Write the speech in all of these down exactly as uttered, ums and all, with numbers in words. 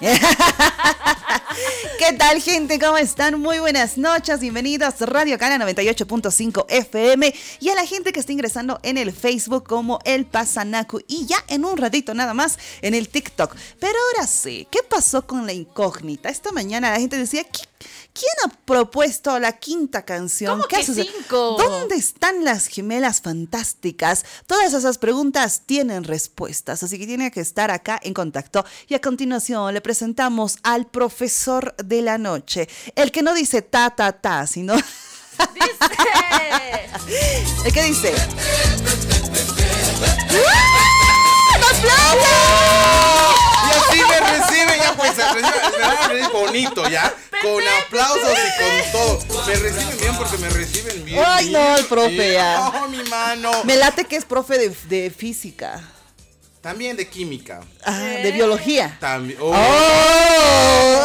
¿Qué tal, gente? ¿Cómo están? Muy buenas noches, bienvenidos a Radio Cana noventa y ocho punto cinco F M y a la gente que está ingresando en el Facebook como El Pasanacu y ya en un ratito nada más en el TikTok. Pero ahora sí, ¿qué pasó con la incógnita? Esta mañana la gente decía, ¿quién ha propuesto la quinta canción? ¿Cómo que cinco? ¿Dónde están las gemelas fantásticas? Todas esas preguntas tienen respuestas, así que tiene que estar acá en contacto. Y a continuación le presentamos al profesor de la noche, el que no dice ta, ta, ta, sino... ¡Dice! ¿El que dice? ¡Ah! ¡Aplausos! Y así me reciben, ya pues, me van a venir bonito, ¿ya? Con aplausos y con todo. Me reciben bien porque me reciben bien. Ay, no, el profe ya. Oh, mi mano. Me late que es profe de, de física. También de química. Ah, de biología. También. Oh. Oh.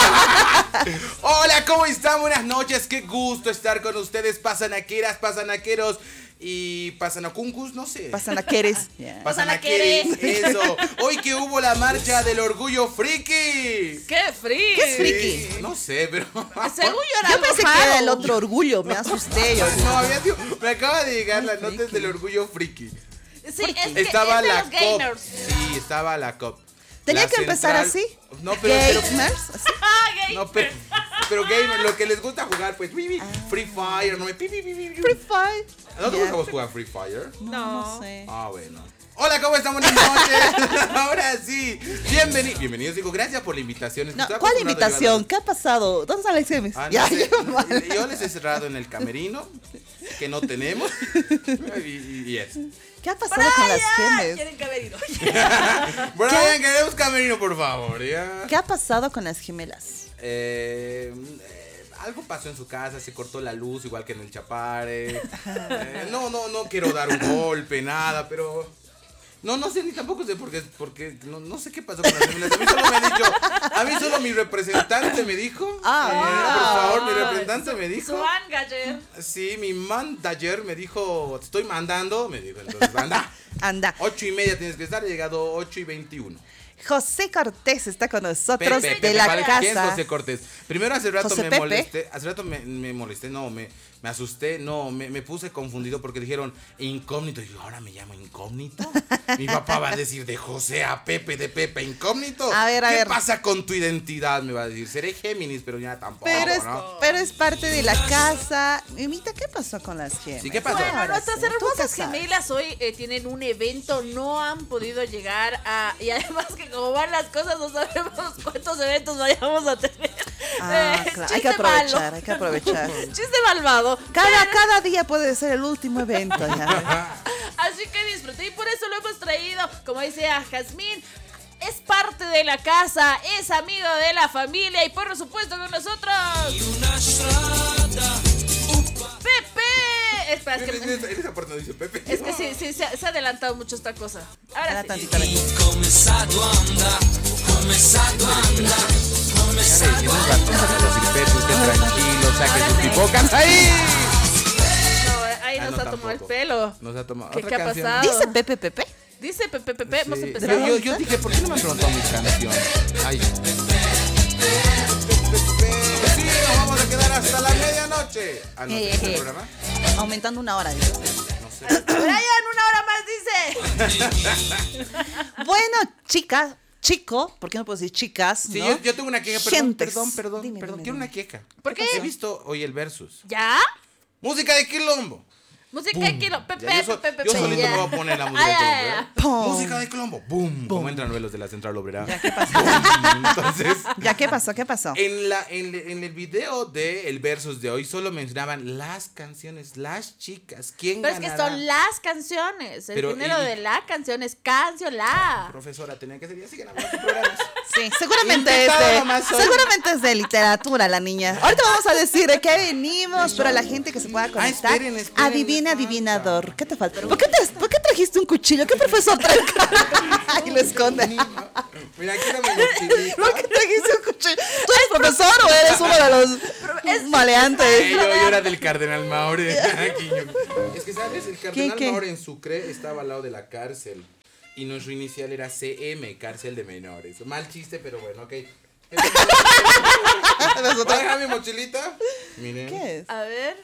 Hola, ¿cómo están? Buenas noches. Qué gusto estar con ustedes, pasanaqueras, pasanaqueros y pasanacuncus, no sé. Pasanaqueres. Yeah. Pasanaqueres, eso. Hoy que hubo la marcha del orgullo friki. ¡Qué friki! ¿Qué es friki? Sí, no sé, pero... Según yo era Yo algo pensé raro. que era el otro orgullo, me asusté yo. No, había sido- me acaba de llegar Ay, las notas friki. del orgullo friki. Sí, es que Estaba es de la los C O P. gamers. Sí, estaba la C O P. Tenía La que empezar central- así. No, pero, pero Gamers, así. Ah, gay. no, pero, pero gamer, lo que les gusta jugar, pues, pi, pi, Free Fire, no me pi, pi, pi, pi, pi. Free Fire. ¿No te Ya. gusta jugar Free Fire? No, No. no sé. Ah, bueno. Hola, ¿cómo están? Buenas noches. Ahora sí. Bienvenidos. Bienvenidos, digo, gracias por la invitación. Es que No, estoy ¿cuál acostumbrado a invitación? llevar- ¿Qué ha pasado? ¿Dónde están las gemes? Ah, no Ya, sé. yo mal. Yo les he cerrado en el camerino, que no tenemos. Y, y, y eso. ¿Qué ha pasado con las gemes? Tienen que haber ido. Brian, queremos camerino, por favor, ¿ya? ¿Qué ha pasado con las gemelas? Eh, eh, algo pasó en su casa, se cortó la luz, igual que en el Chapare. Eh, no, no, no quiero dar un golpe, nada, pero... No, no sé, ni tampoco sé por qué, porque no, no sé qué pasó con las gemelas. A mí solo me han dicho, a mí solo mi representante me dijo. Ah, eh, por favor, mi ah, representante me Su dijo. Angager. Sí, mi manager me dijo, te estoy mandando, me dijo, entonces, anda. Anda. Ocho y media tienes que estar, he llegado ocho y veintiuno. José Cortés está con nosotros Pepe, de Pepe, la ¿para ¿quién es casa. José Cortés? Primero hace rato José me Pepe. molesté, hace rato me, me molesté, no, me, me asusté, no, me, me puse confundido porque dijeron incógnito, y yo, ahora me llamo incógnito. Mi papá va a decir de José a Pepe, de Pepe a incógnito. A ver, a ¿Qué ver. pasa con tu identidad? Me va a decir, seré Géminis, pero ya tampoco, Pero es, ¿no? pero es parte de la casa. Mimita, ¿qué pasó con las gemelas? Sí, ¿qué pasó? Bueno, Ahora nuestras sí, ¿tú hermosas qué sabes? gemelas hoy eh, tienen un evento, no han podido llegar a... Y además que como van las cosas, no sabemos cuántos eventos vayamos a tener. Ah, Eh, claro, hay que chiste malo. aprovechar, hay que aprovechar. Chiste malvado. Cada, cada día puede ser el último evento ya. Así que disfruté y por eso lo hemos traído, como dice a Jazmín, es parte de la casa, es amigo de la familia y por supuesto con nosotros Pepe. Espera, es En que, esa- en esa parte no dice Pepe. es que sí, sí, se, se ha adelantado mucho esta cosa. Ahora Era sí. tantito la- Começado a andar, começado a andar, começado En un rato más a decir Pepe, usted tranquilo, saque sus pipocas ahí. No, ahí Ah, nos no, ha tomado el tampoco. pelo. Nos ha tomado ¿Qué, otra qué ha canción. pasado? ¿Dice Pepe Pepe? Dice Pepe Pepe, hemos Sí, empezado. Yo, yo, yo dije, ¿por qué no me han preguntado mi canción? Ay. Sí, nos vamos a quedar hasta la medianoche. Ah, no, Eh, ¿es el eh. programa? Aumentando una hora. dice. No sé. Brian, una hora más dice. Bueno, chicas, chico, ¿por qué no puedo decir chicas? Sí, ¿no? yo, yo tengo una queja, perdón, Gentes. perdón, perdón, Dime, perdón, dime, quiero dime. una queja. ¿Por qué? He visto hoy el Versus. ¿Ya? Música de Quilombo. Música de kilo. Pepe, Ya, yo, so- Pepe, yo Pepe. solito ya. me voy a poner la música Ay, de ay, Quilombo. ay. ¿eh? Pum. Música de Quilombo. Boom. Como entran los de la Central Obrera. Ya, ¿qué pasó? Boom. Entonces, ¿Ya qué pasó? ¿Qué pasó? en, la, en, en el video de el Versus de hoy solo mencionaban las canciones, las chicas. ¿Quién Pero es que ganará? son las canciones. El Pero, género y- de la canción es canción, la. Profesora, tenía que ser y siguen hablando programas. Sí, seguramente es Invitada de, nomás hoy. seguramente es de literatura la niña. Ahorita vamos a decir de qué venimos, pero la gente que se pueda conectar. Ah, esperen, esperen, adivina, me falta. adivinador. ¿Qué te falta? ¿Por qué, te, ¿Por qué trajiste un cuchillo? ¿Qué profesor trae? Y lo esconde. Mira, aquí era mi mochilita. ¿Por qué trajiste un cuchillo? ¿Tú eres profesor o eres uno de los maleantes? Eh, yo, yo era del Cardenal Maure. Aquí yo- Es que, ¿sabes? El Cardenal qué? Maure en Sucre estaba al lado de la cárcel. y nuestro inicial era C M, cárcel de menores. Mal chiste, pero bueno, ok. ¿Va a dejar mi mochilita? Miren. ¿Qué es? A ver.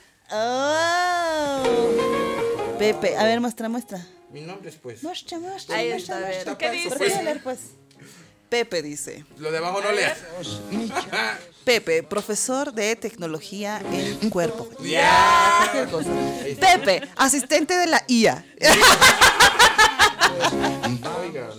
Oh. Pepe, a ver, muestra, muestra. Mi nombre es pues. Muestra, muestra. Ahí muestra, está, a ver. muestra. ¿Qué dice? ¿Por qué no leer, pues? Pepe dice. Lo de abajo no leas. Pepe, profesor de tecnología en cuerpo. Ya. Cualquier cosa. Pepe, asistente de la I A. Oiga,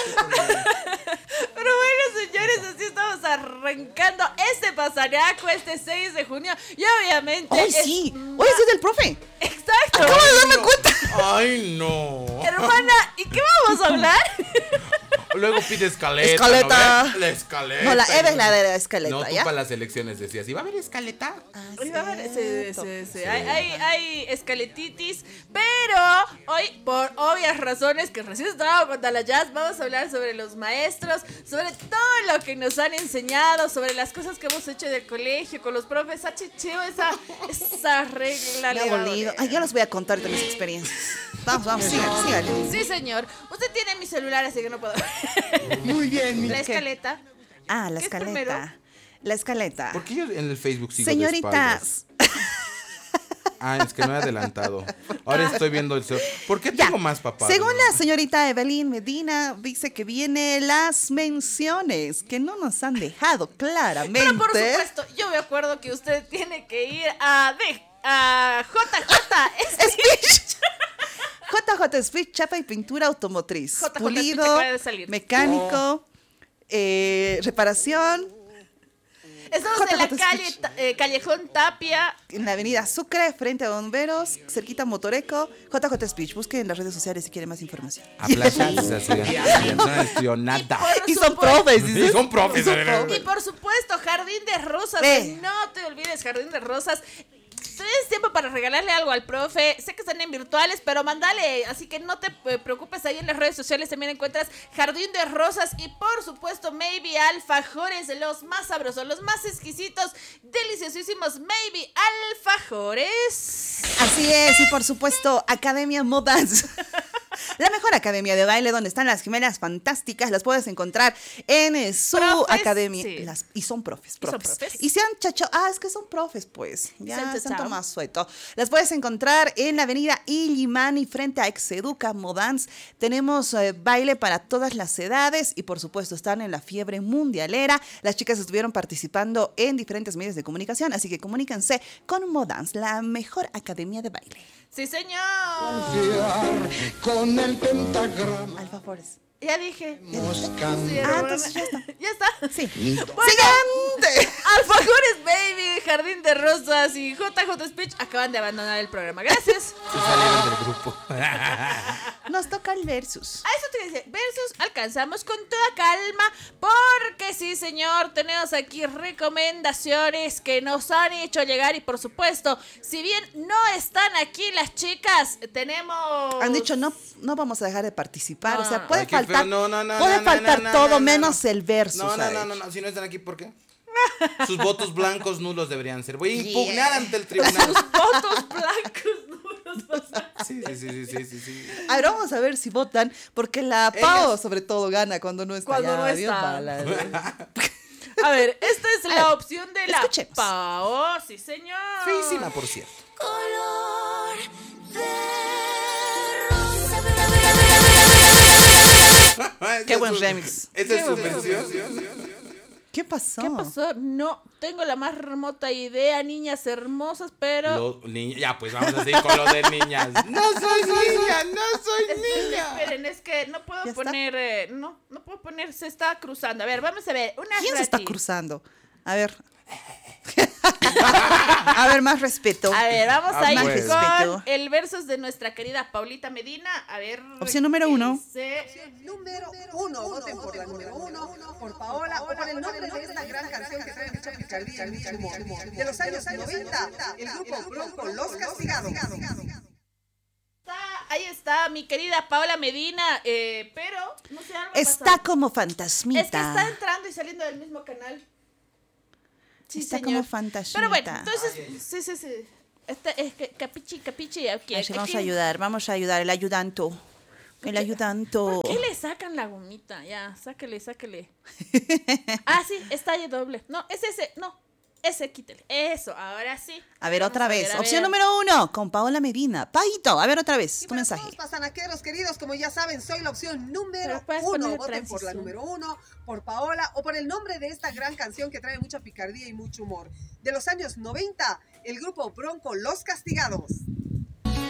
Pero bueno, señores, así estamos arrancando este pasanaco este seis de junio. Y obviamente. ¡Ay, es- sí! ¡Hoy ese es del profe! Exacto. ¡Acabo de darme cuenta! Ay, no. Hermana, ¿y qué vamos a hablar? Luego pide escaleta. Escaleta. ¿no ve? La escaleta. No, la Eve es la de la escaleta, No, tú ¿ya? para las elecciones decías, ¿y va a haber escaleta? Ay, va a haber- sí, cierto. sí, sí. Hay, hay, hay escaletitis, pero hoy, por obvias razones que recién estaba con la Jazz, vamos a hablar sobre los maestros, sobre todo lo que nos han enseñado, sobre las cosas que hemos hecho del colegio, con los profes. Ha chicheo esa, esa regla. Me ha dolido. Ay, ya les voy a contar de mis experiencias. Vamos, vamos, sigan, sigan. Sí, señor. Usted tiene mi celular, así que no puedo. Muy bien, La mi escaleta. Ah, la ¿Qué es primero? escaleta. La escaleta. ¿Por qué yo en el Facebook sigo de Señoritas. espaldas? Ah, es que no he adelantado. Ahora estoy viendo el celular. ¿Por qué Ya. tengo más papá? Según la señorita Evelyn Medina, dice que vienen las menciones que no nos han dejado claramente. Pero por supuesto, yo me acuerdo que usted tiene que ir a, de, a J J. Speech. J J Speech, chapa y pintura automotriz. J J Pulido, Speech acaba de salir. mecánico, eh, reparación. Estamos J en la J calle, Speech. Ta- eh, Callejón Tapia. En la avenida Sucre, frente a Bomberos, cerquita Motoreco. J J Speech. Busquen en las redes sociales si quieren más información. A plazas, no nada. Por Y son supuesto- profes, Y dices. son profes. Y son de- profes. Y por supuesto, Jardín de Rosas. Ve. No te olvides, Jardín de Rosas. Tienes tiempo para regalarle algo al profe. Sé que están en virtuales, pero mandale. Así que no te eh, preocupes. Ahí en las redes sociales también encuentras Jardín de Rosas. Y por supuesto, Maybe Alfajores. Los más sabrosos, los más exquisitos, deliciosísimos Maybe Alfajores. Así es, y por supuesto, Academia Modas. La mejor academia de baile donde están las gemelas fantásticas. Las puedes encontrar en eh, su Profes, academia. sí. Las, y son profes, Y son profes. profes. Y se han chacho. Ah, es que son profes, pues. se Ya han se han chachao. tomado sueto. Las puedes encontrar en la avenida Illimani frente a Exeduca Modans. Tenemos eh, baile para todas las edades y por supuesto están en la fiebre mundialera. Las chicas estuvieron participando en diferentes medios de comunicación, así que comuníquense con Modans, la mejor academia de baile. Sí, señor. con el pentagrama Alfa Forest. Ya dije. buscando. Sí, Ah, hermana. entonces ya está. Ya está. Sí. Bueno, ¡Siguiente! Alfajores Baby, Jardín de Rosas y J J Speech acaban de abandonar el programa. Gracias. Se salieron del grupo. Nos toca el versus. A eso te decía, versus alcanzamos con toda calma, porque sí, señor, tenemos aquí recomendaciones que nos han hecho llegar y por supuesto, si bien no están aquí las chicas, tenemos... Han dicho, no, no vamos a dejar de participar. No, o sea, no, puede Ay, qué faltar, feo. No, no, no, puede no, no, faltar no, no, todo no, no, menos no. el versus. No, no, ha no, no, dicho. no. Si no están aquí, ¿por qué? Sus votos blancos nulos deberían ser. Voy a impugnar ante el tribunal. Votos blancos, nulos, o sea, Sí, sí, sí, sí, sí, sí. A ver, vamos a ver si votan, porque la Pao sobre todo gana cuando no está. Cuando ya, no Dios está. mala. A ver, esta es A la ver, opción de la escuchemos. Pao, sí, señor. Feísima, por cierto. Color de rosa. Qué buen remix. Esa es su Qué buen versión. ¿Qué pasó? ¿Qué pasó? No tengo la más remota idea, niñas hermosas, pero... Lo- niña- ya, pues vamos a seguir con lo de niñas. No soy niña, no soy Esperen, niña. esperen, es que no puedo ¿Ya está? poner, eh, no, no puedo poner, se está cruzando. A ver, vamos a ver, una ¿Quién se está rati. cruzando? A ver. A ver, más respeto. A ver, vamos Ah, a ir pues. con el versus de nuestra querida Paulita Medina. A ver. Opción número ¿qué uno. dice? Número uno, voten por la número uno, por Paola o por el nombre de esta gran canción que trae mucha picardía y mucho humor. De los años noventa, el grupo Bronco Los Castigados. Está- ahí está, mi querida Paola Medina, eh, pero no sé, algo Está pasa. como fantasmita. Es que está entrando y saliendo del mismo canal. Sí, Está señor. como fantasmita. Pero bueno, entonces, sí, sí, sí. Este es que capichi, capichi, aquí. Ay, sí, vamos aquí- a ayudar, vamos a ayudar, el ayudanto. El ayudanto. ¿Por qué le sacan la gomita? Ya, sáquele, sáquele. Ah, sí, es talle doble. No, es ese, no. Ese, quítele. Eso, ahora sí. A ver, Vamos otra a vez. ver, a Opción ver. número uno, con Paola Medina. Paito, a ver otra vez, Y tu para mensaje. todos pasanaqueros queridos, como ya saben, soy la opción número Pero puedes uno. poner Voten por la transición. número uno, por Paola o por el nombre de esta gran canción que trae mucha picardía y mucho humor. De los años noventa, el grupo Bronco Los Castigados.